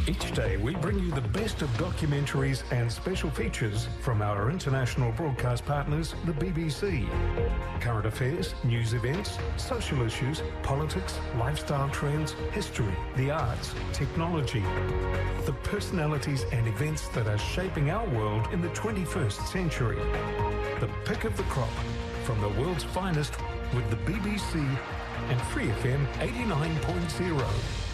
Each day we bring you the best of documentaries and special features from our international broadcast partners, the BBC. Current affairs, news events, social issues, politics, lifestyle trends, history, the arts, technology. The personalities and events that are shaping our world in the 21st century. The pick of the crop from the world's finest with the BBC and Free FM 89.0.